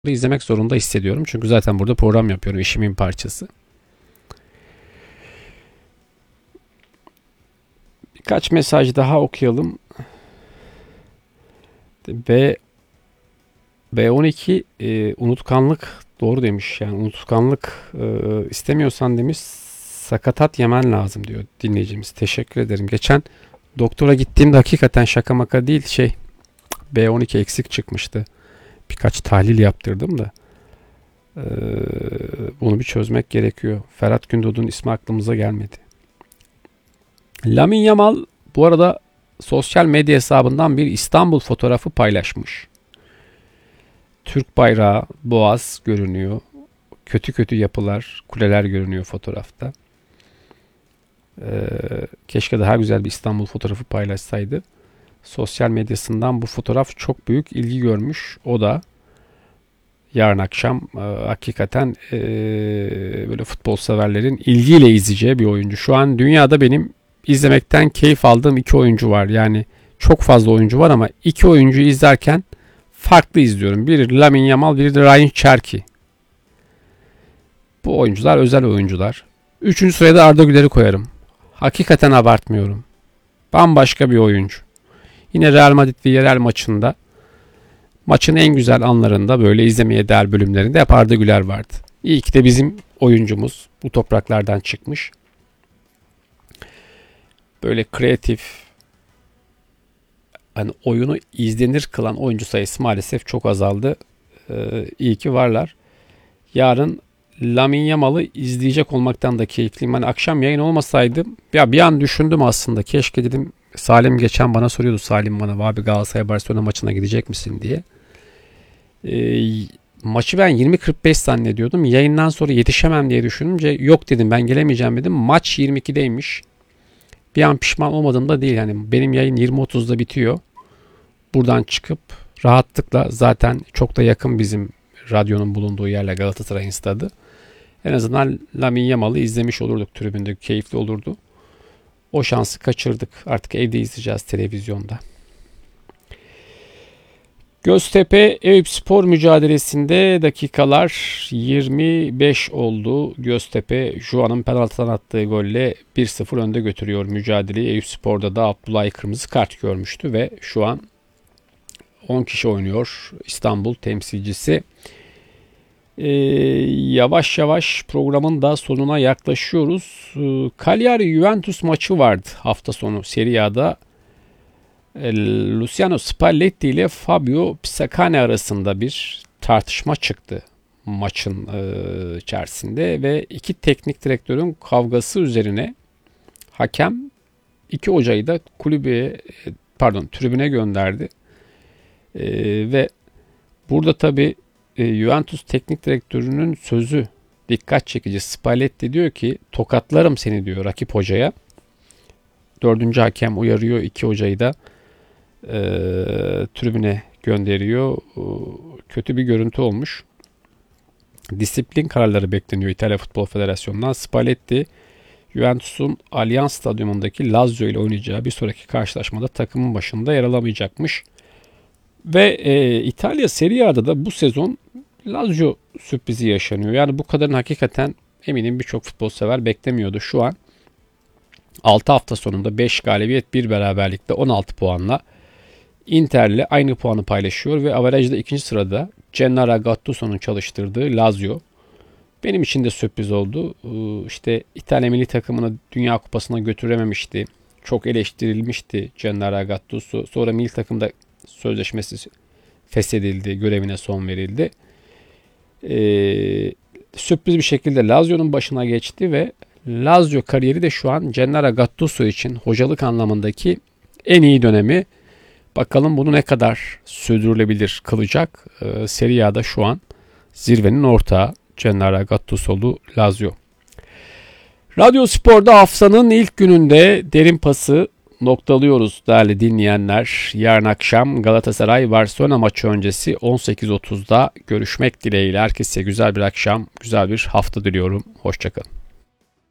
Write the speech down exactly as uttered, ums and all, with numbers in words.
izlemek zorunda hissediyorum. Çünkü zaten burada program yapıyorum. İşimin parçası. Birkaç mesaj daha okuyalım. B B on iki e, unutkanlık doğru demiş. Yani unutkanlık e, istemiyorsan demiş sakatat yemen lazım diyor dinleyicimiz. Teşekkür ederim. Geçen doktora gittiğimde hakikaten şaka maka değil şey B on iki eksik çıkmıştı. Birkaç tahlil yaptırdım da e, bunu bir çözmek gerekiyor. Ferhat Gündoğdu'nun ismi aklımıza gelmedi. Lamine Yamal bu arada sosyal medya hesabından bir İstanbul fotoğrafı paylaşmış. Türk bayrağı, boğaz görünüyor. Kötü kötü yapılar, kuleler görünüyor fotoğrafta. Ee, keşke daha güzel bir İstanbul fotoğrafı paylaşsaydı. Sosyal medyasından bu fotoğraf çok büyük ilgi görmüş. O da yarın akşam e, hakikaten e, böyle futbol severlerin ilgiyle izleyeceği bir oyuncu. Şu an dünyada benim izlemekten keyif aldığım iki oyuncu var. Yani çok fazla oyuncu var ama iki oyuncuyu izlerken farklı izliyorum. Biri Lamine Yamal, biri de Ryan Cherki. Bu oyuncular özel oyuncular. Üçüncü sıraya da Arda Güler'i koyarım. Hakikaten abartmıyorum. Bambaşka bir oyuncu. Yine Real Madrid ve Real maçında maçın en güzel anlarında böyle izlemeye değer bölümlerinde hep Arda Güler vardı. İyi ki de bizim oyuncumuz bu topraklardan çıkmış. Böyle kreatif, hani oyunu izlenir kılan oyuncu sayısı maalesef çok azaldı. Ee, iyi ki varlar. Yarın Lamine Yamal'ı izleyecek olmaktan da keyifliyim. Hani akşam yayın olmasaydı ya bir an düşündüm aslında. Keşke dedim, Salim geçen bana soruyordu, Salim bana abi Galatasaray Barcelona maçına gidecek misin diye. Ee, maçı ben yirmi kırk beş zannediyordum. Yayından sonra yetişemem diye düşününce yok dedim, ben gelemeyeceğim dedim. Maç yirmi ikideymiş. Bir an pişman olmadım da değil. Yani benim yayın yirmi otuzda bitiyor. Buradan çıkıp rahatlıkla, zaten çok da yakın bizim radyonun bulunduğu yerle Galatasaray'ın stadı. En azından Lamine Yamal'ı izlemiş olurduk tribünde. Keyifli olurdu. O şansı kaçırdık. Artık evde izleyeceğiz televizyonda. Göztepe Eyüpspor mücadelesinde dakikalar yirmi beş oldu. Göztepe Juan'ın penaltıdan attığı golle bir sıfır önde götürüyor mücadeleyi. Eyüpspor'da da Abdullah kırmızı kart görmüştü ve şu an on kişi oynuyor İstanbul temsilcisi. Ee, yavaş yavaş programın da sonuna yaklaşıyoruz. Ee, Cagliari Juventus maçı vardı hafta sonu Serie A'da. Luciano Spalletti ile Fabio Pisacane arasında bir tartışma çıktı maçın e, içerisinde ve iki teknik direktörün kavgası üzerine hakem iki hocayı da kulübe pardon tribüne gönderdi. E, ve burada tabii e, Juventus teknik direktörünün sözü dikkat çekici. Spalletti diyor ki tokatlarım seni diyor rakip hocaya. Dördüncü hakem uyarıyor iki hocayı da e, tribüne gönderiyor. E, kötü bir görüntü olmuş. Disiplin kararları bekleniyor İtalya Futbol Federasyonu'ndan. Spalletti Juventus'un Allianz Stadyumundaki Lazio ile oynayacağı bir sonraki karşılaşmada takımın başında yer alamayacakmış. Ve e, İtalya Serie A'da da bu sezon Lazio sürprizi yaşanıyor. Yani bu kadarını hakikaten eminim birçok futbol sever beklemiyordu. Şu an altı hafta sonunda beş galibiyet bir beraberlikle on altı puanla Inter'le aynı puanı paylaşıyor ve averajda ikinci sırada Gennaro Gattuso'nun çalıştırdığı Lazio. Benim için de sürpriz oldu. İşte İtalya milli takımını Dünya Kupası'na götürememişti. Çok eleştirilmişti Gennaro Gattuso. Sonra milli takımda sözleşmesi feshedildi, görevine son verildi. Ee, sürpriz bir şekilde Lazio'nun başına geçti ve Lazio kariyeri de şu an Gennaro Gattuso için hocalık anlamındaki en iyi dönemi. Bakalım bunu ne kadar sürdürülebilir kılacak. Ee, Serie A'da şu an zirvenin ortağı Gennaro Gattuso'lu Lazio. Radyo Spor'da haftanın ilk gününde derin pası noktalıyoruz değerli dinleyenler. Yarın akşam Galatasaray Barcelona maçı öncesi on sekiz otuzda görüşmek dileğiyle. Herkese güzel bir akşam, güzel bir hafta diliyorum. Hoşçakalın.